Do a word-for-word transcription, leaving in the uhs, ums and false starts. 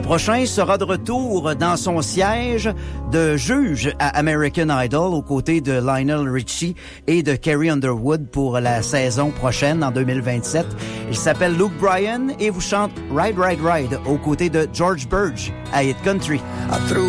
Le prochain sera de retour dans son siège de juge à American Idol aux côtés de Lionel Richie et de Carrie Underwood pour la saison prochaine en deux mille vingt-sept. Il s'appelle Luke Bryan et vous chante Ride, Ride, Ride aux côtés de George Burge à Hit Country.